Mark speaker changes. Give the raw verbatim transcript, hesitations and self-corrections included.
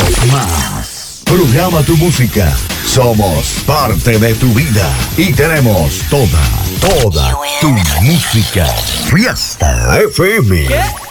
Speaker 1: más. Programa tu música. Somos parte de tu vida y tenemos toda, toda tu música. Fiesta F M.
Speaker 2: ¿Qué?